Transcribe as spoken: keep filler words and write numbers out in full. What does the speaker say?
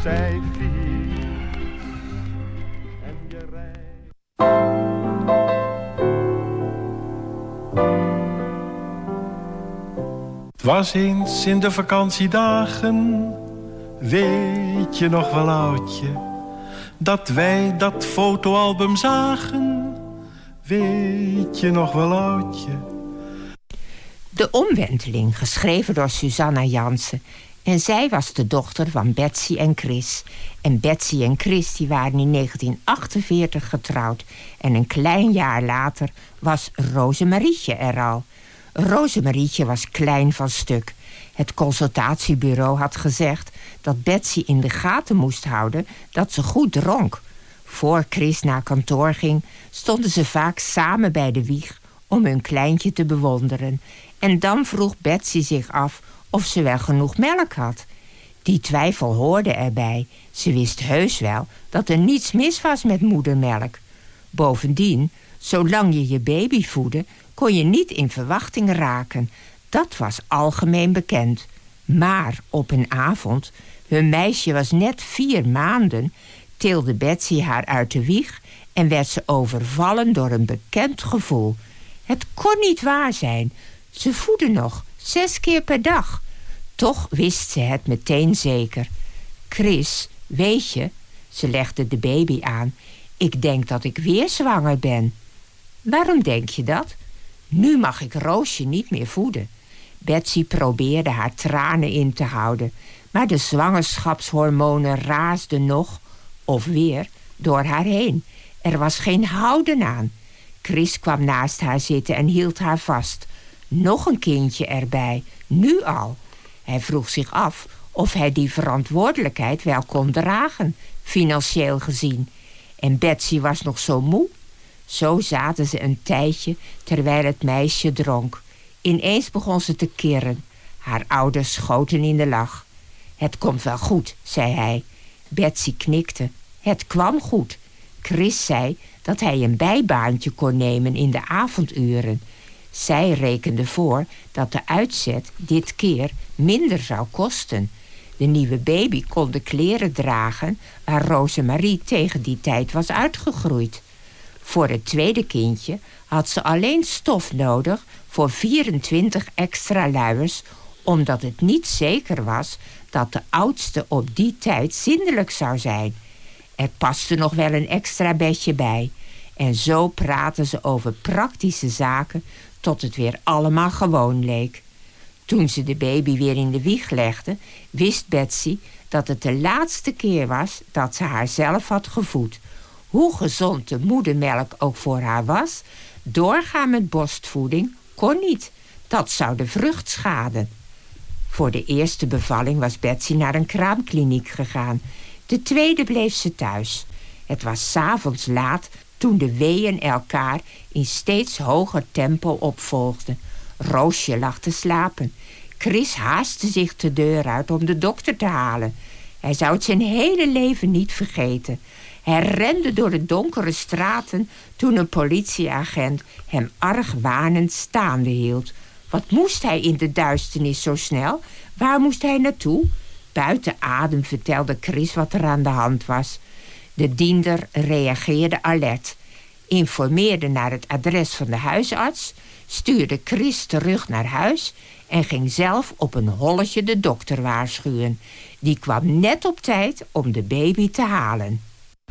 zij fiets en je rijdt. Het was eens in de vakantiedagen, weet je nog wel oudje, dat wij dat fotoalbum zagen, weet je nog wel oudje. De Omwenteling, geschreven door Susanna Jansen. En zij was de dochter van Betsy en Chris. En Betsy en Chris die waren in negentien achtenveertig getrouwd. En een klein jaar later was Rosemarietje er al. Rosemarietje was klein van stuk. Het consultatiebureau had gezegd dat Betsy in de gaten moest houden dat ze goed dronk. Voor Chris naar kantoor ging, stonden ze vaak samen bij de wieg om hun kleintje te bewonderen. En dan vroeg Betsy zich af of ze wel genoeg melk had. Die twijfel hoorde erbij. Ze wist heus wel dat er niets mis was met moedermelk. Bovendien, zolang je je baby voedde, kon je niet in verwachting raken. Dat was algemeen bekend. Maar op een avond, hun meisje was net vier maanden, tilde Betsy haar uit de wieg en werd ze overvallen door een bekend gevoel. Het kon niet waar zijn. Ze voedde nog, zes keer per dag. Toch wist ze het meteen zeker. Chris, weet je, ze legde de baby aan, ik denk dat ik weer zwanger ben. Waarom denk je dat? Nu mag ik Roosje niet meer voeden. Betsy probeerde haar tranen in te houden, maar de zwangerschapshormonen raasden nog, of weer, door haar heen. Er was geen houden aan. Chris kwam naast haar zitten en hield haar vast. Nog een kindje erbij, nu al. Hij vroeg zich af of hij die verantwoordelijkheid wel kon dragen, financieel gezien. En Betsy was nog zo moe. Zo zaten ze een tijdje terwijl het meisje dronk. Ineens begon ze te kirren. Haar ouders schoten in de lach. Het komt wel goed, zei hij. Betsy knikte. Het kwam goed. Chris zei dat hij een bijbaantje kon nemen in de avonduren. Zij rekende voor dat de uitzet dit keer minder zou kosten. De nieuwe baby kon de kleren dragen waar Rosemarie tegen die tijd was uitgegroeid. Voor het tweede kindje had ze alleen stof nodig voor vierentwintig extra luiers, omdat het niet zeker was dat de oudste op die tijd zindelijk zou zijn. Er paste nog wel een extra bedje bij. En zo praten ze over praktische zaken tot het weer allemaal gewoon leek. Toen ze de baby weer in de wieg legde, wist Betsy dat het de laatste keer was dat ze haar zelf had gevoed. Hoe gezond de moedermelk ook voor haar was, doorgaan met borstvoeding kon niet. Dat zou de vrucht schaden. Voor de eerste bevalling was Betsy naar een kraamkliniek gegaan. De tweede bleef ze thuis. Het was 's avonds laat toen de weeën elkaar in steeds hoger tempo opvolgden. Roosje lag te slapen. Chris haastte zich de deur uit om de dokter te halen. Hij zou het zijn hele leven niet vergeten. Hij rende door de donkere straten toen een politieagent hem argwanend staande hield. Wat moest hij in de duisternis zo snel? Waar moest hij naartoe? Buiten adem vertelde Chris wat er aan de hand was. De diender reageerde alert, informeerde naar het adres van de huisarts, stuurde Chris terug naar huis en ging zelf op een holletje de dokter waarschuwen. Die kwam net op tijd om de baby te halen.